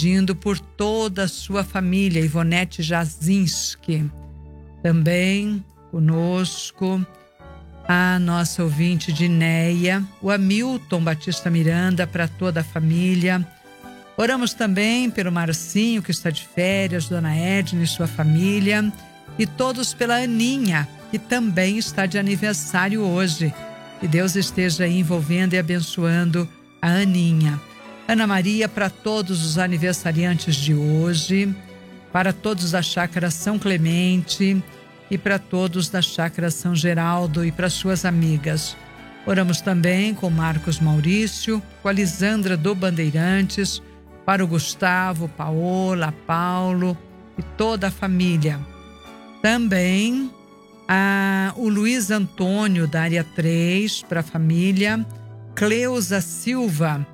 pedindo por toda a sua família, Ivonete Jazinski. Também conosco a nossa ouvinte Dineia, o Hamilton Batista Miranda, para toda a família. Oramos também pelo Marcinho, que está de férias, Dona Edna e sua família, e todos pela Aninha, que também está de aniversário hoje. Que Deus esteja aí envolvendo e abençoando a Aninha. Ana Maria, para todos os aniversariantes de hoje, para todos da Chácara São Clemente e para todos da Chácara São Geraldo e para suas amigas. Oramos também com Marcos Maurício, com a Lisandra do Bandeirantes, para o Gustavo, Paola, Paulo e toda a família. Também o Luiz Antônio, da área 3, para a família. Cleusa Silva,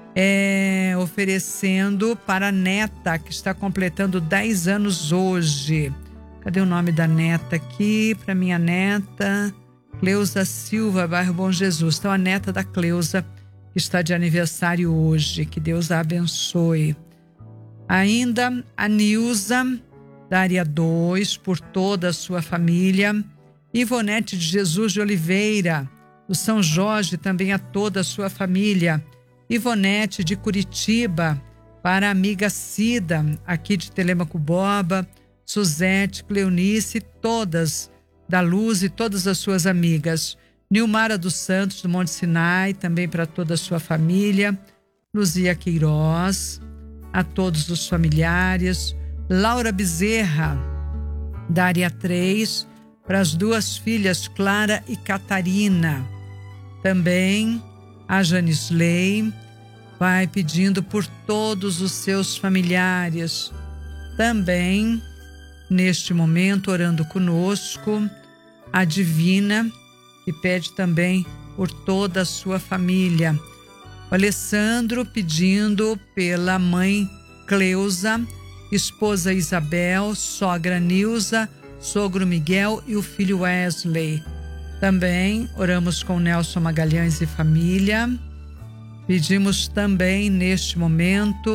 oferecendo para a neta, que está completando 10 anos hoje. Cadê o nome da neta aqui? Para minha neta, Cleusa Silva, bairro Bom Jesus. Então, a neta da Cleusa, que está de aniversário hoje. Que Deus a abençoe. Ainda a Nilza, da área 2, por toda a sua família. Ivonete de Jesus de Oliveira, do São Jorge, também a toda a sua família. Ivonete de Curitiba, para a amiga Cida, aqui de Telêmaco Borba, Suzete, Cleonice, todas da Luz e todas as suas amigas. Nilmara dos Santos, do Monte Sinai, também para toda a sua família. Luzia Queiroz, a todos os familiares. Laura Bezerra, da área 3, para as duas filhas, Clara e Catarina. Também a Janisley vai pedindo por todos os seus familiares. Também, neste momento, orando conosco, a Divina, que pede também por toda a sua família. O Alessandro pedindo pela mãe Cleusa, esposa Isabel, sogra Nilza, sogro Miguel e o filho Wesley. Também oramos com Nelson Magalhães e família. Pedimos também neste momento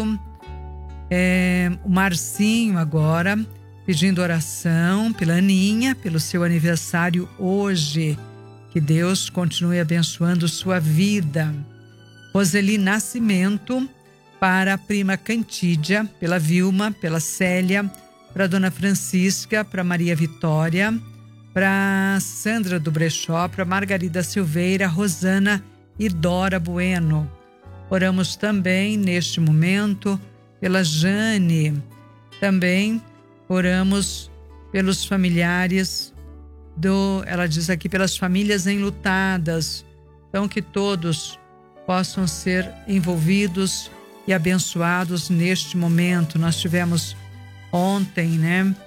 o Marcinho agora, pedindo oração pela Aninha, pelo seu aniversário hoje. Que Deus continue abençoando sua vida. Roseli Nascimento, para a prima Cantídia, pela Vilma, pela Célia, para a Dona Francisca, para Maria Vitória, para Sandra do Brechó, para Margarida Silveira, Rosana e Dora Bueno. Oramos também, neste momento, pela Jane. Também oramos pelos familiares ela diz aqui, pelas famílias enlutadas. Então, que todos possam ser envolvidos e abençoados neste momento. Nós tivemos ontem,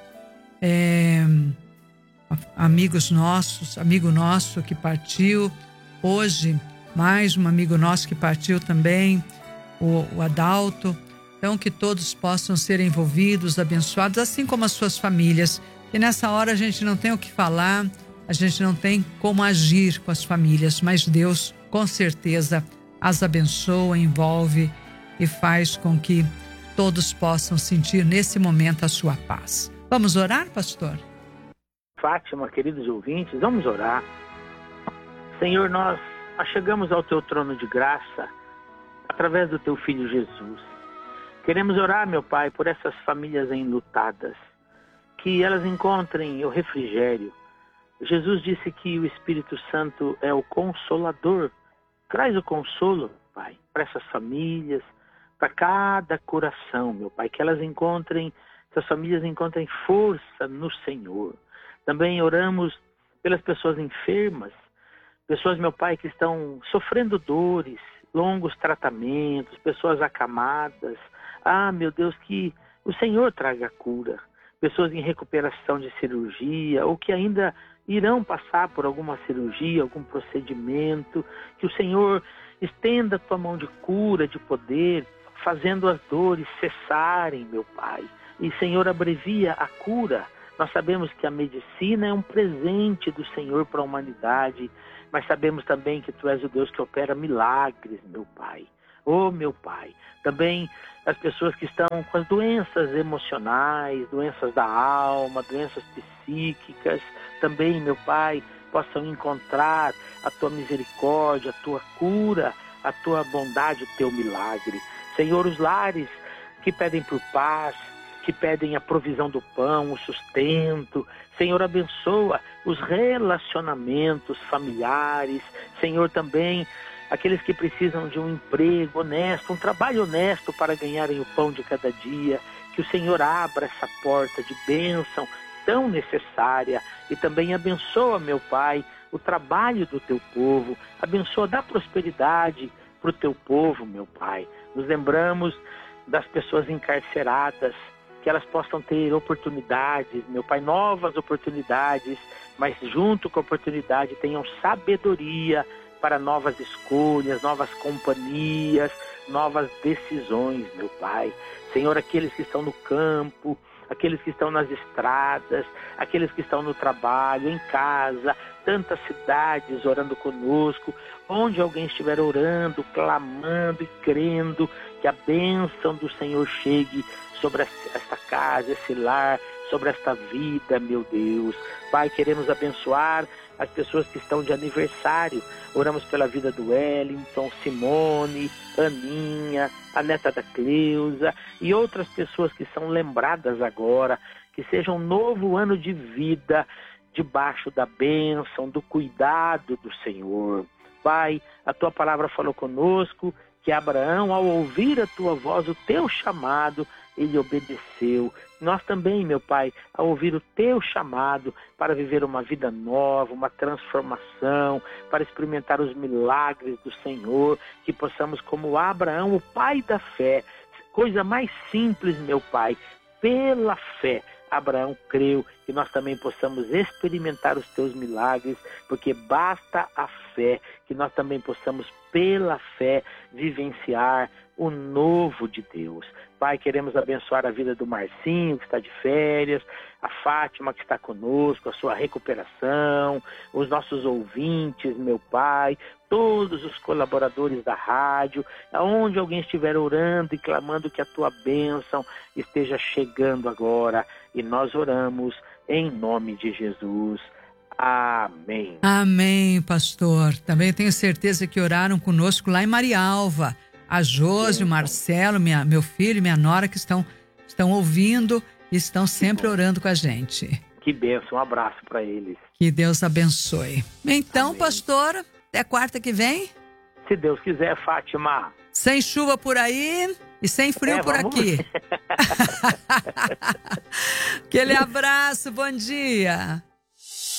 amigo nosso que partiu. Hoje, mais um amigo nosso que partiu também, o Adalto. Então, que todos possam ser envolvidos, abençoados, assim como as suas famílias. E nessa hora a gente não tem o que falar, a gente não tem como agir com as famílias, mas Deus, com certeza, as abençoa, envolve e faz com que todos possam sentir nesse momento a sua paz. Vamos orar, pastor? Fátima, queridos ouvintes, vamos orar. Senhor, nós chegamos ao teu trono de graça através do teu Filho Jesus. Queremos orar, meu Pai, por essas famílias enlutadas, que elas encontrem o refrigério. Jesus disse que o Espírito Santo é o Consolador. Traz o consolo, Pai, para essas famílias, para cada coração, meu Pai, que essas famílias encontrem força no Senhor. Também oramos pelas pessoas enfermas, pessoas, meu Pai, que estão sofrendo dores, longos tratamentos, pessoas acamadas. Meu Deus, que o Senhor traga cura. Pessoas em recuperação de cirurgia ou que ainda irão passar por alguma cirurgia, algum procedimento, que o Senhor estenda a tua mão de cura, de poder, fazendo as dores cessarem, meu Pai. E, Senhor, abrevia a cura. Nós sabemos que a medicina é um presente do Senhor para a humanidade, mas sabemos também que Tu és o Deus que opera milagres, meu Pai. Oh, meu Pai, também as pessoas que estão com as doenças emocionais, doenças da alma, doenças psíquicas, também, meu Pai, possam encontrar a Tua misericórdia, a Tua cura, a Tua bondade, o Teu milagre. Senhor, os lares que pedem por paz, que pedem a provisão do pão, o sustento. Senhor, abençoa os relacionamentos familiares. Senhor, também aqueles que precisam de um emprego honesto, um trabalho honesto para ganharem o pão de cada dia. Que o Senhor abra essa porta de bênção tão necessária e também abençoa, meu Pai, o trabalho do Teu povo. Abençoa, dá prosperidade para o Teu povo, meu Pai. Nos lembramos das pessoas encarceradas, que elas possam ter oportunidades, meu Pai, novas oportunidades, mas junto com a oportunidade tenham sabedoria para novas escolhas, novas companhias, novas decisões, meu Pai. Senhor, aqueles que estão no campo, aqueles que estão nas estradas, aqueles que estão no trabalho, em casa, tantas cidades orando conosco, onde alguém estiver orando, clamando e crendo que a bênção do Senhor chegue sobre esta casa, esse lar, sobre esta vida, meu Deus. Pai, queremos abençoar as pessoas que estão de aniversário. Oramos pela vida do Wellington, Simone, Aninha, a neta da Cleusa e outras pessoas que são lembradas agora. Que seja um novo ano de vida debaixo da bênção, do cuidado do Senhor. Pai, a Tua palavra falou conosco que Abraão, ao ouvir a Tua voz, o Teu chamado, ele obedeceu. Nós também, meu Pai, ao ouvir o Teu chamado para viver uma vida nova, uma transformação, para experimentar os milagres do Senhor, que possamos, como Abraão, o pai da fé, coisa mais simples, meu Pai, pela fé, Abraão creu, que nós também possamos experimentar os Teus milagres, porque basta a fé, que nós também possamos, pela fé, vivenciar o novo de Deus. Pai, queremos abençoar a vida do Marcinho, que está de férias, a Fátima, que está conosco, a sua recuperação, os nossos ouvintes, meu Pai, todos os colaboradores da rádio, aonde alguém estiver orando e clamando que a Tua bênção esteja chegando agora. E nós oramos em nome de Jesus. Amém. Amém, pastor. Também tenho certeza que oraram conosco lá em Marialva. A Josi, o Marcelo, meu filho e minha nora que estão ouvindo e estão sempre orando com a gente. Que bênção, um abraço para eles. Que Deus abençoe. Então, Amém. Pastor, até quarta que vem? Se Deus quiser, Fátima. Sem chuva por aí e sem frio por vamos... aqui. Aquele abraço, bom dia.